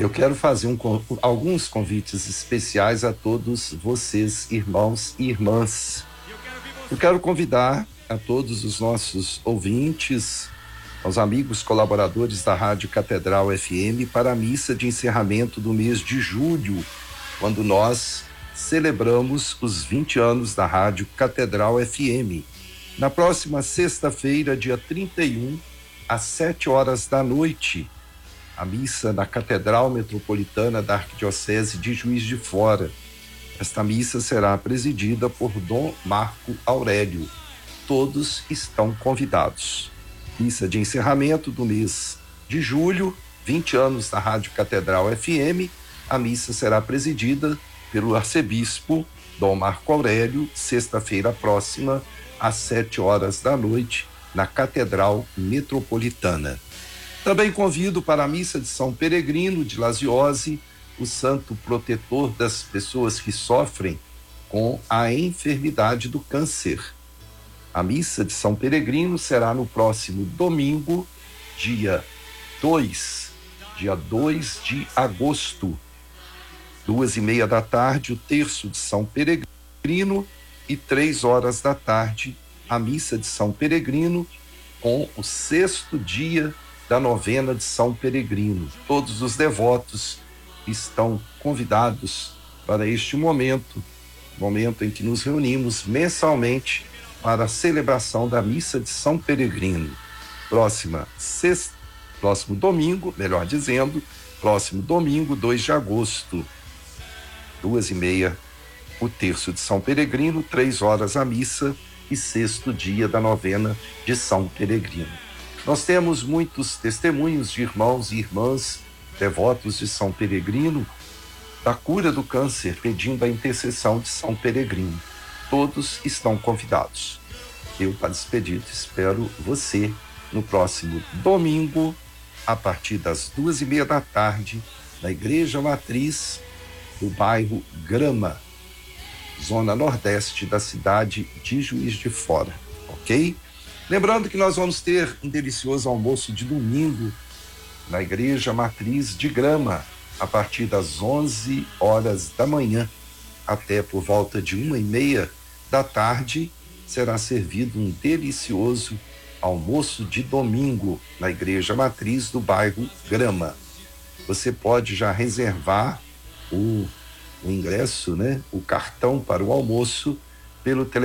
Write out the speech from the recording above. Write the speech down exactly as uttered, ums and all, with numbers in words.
Eu quero fazer um, alguns convites especiais a todos vocês, irmãos e irmãs. Eu quero convidar a todos os nossos ouvintes, aos amigos colaboradores da Rádio Catedral F M para a missa de encerramento do mês de julho, quando nós celebramos os vinte anos da Rádio Catedral F M. Na próxima sexta-feira, dia trinta e um, às sete horas da noite, a missa na Catedral Metropolitana da Arquidiocese de Juiz de Fora. Esta missa será presidida por Dom Marco Aurélio. Todos estão convidados. Missa de encerramento do mês de julho, vinte anos da Rádio Catedral F M. A missa será presidida pelo arcebispo Dom Marco Aurélio, sexta-feira próxima, às sete horas da noite, na Catedral Metropolitana. Também convido para a missa de São Peregrino de Laziose, o santo protetor das pessoas que sofrem com a enfermidade do câncer. A missa de São Peregrino será no próximo domingo, dia dois, dia dois de agosto, duas e meia da tarde, o terço de São Peregrino, e três horas da tarde, a missa de São Peregrino, com o sexto dia da novena de São Peregrino. Todos os devotos estão convidados para este momento, momento em que nos reunimos mensalmente para a celebração da missa de São Peregrino. Próxima sexta, próximo domingo, melhor dizendo, próximo domingo, dois de agosto, duas e meia, o terço de São Peregrino, três horas a missa e sexto dia da novena de São Peregrino. Nós temos muitos testemunhos de irmãos e irmãs devotos de São Peregrino da cura do câncer, pedindo a intercessão de São Peregrino. Todos estão convidados. Eu, Padre Expedito, espero você no próximo domingo, a partir das duas e meia da tarde, na Igreja Matriz do bairro Grama, zona nordeste da cidade de Juiz de Fora, ok? Lembrando que nós vamos ter um delicioso almoço de domingo na Igreja Matriz de Grama, a partir das onze horas da manhã até por volta de uma e meia da tarde, será servido um delicioso almoço de domingo na Igreja Matriz do bairro Grama. Você pode já reservar o, o ingresso, né, o cartão para o almoço pelo telefone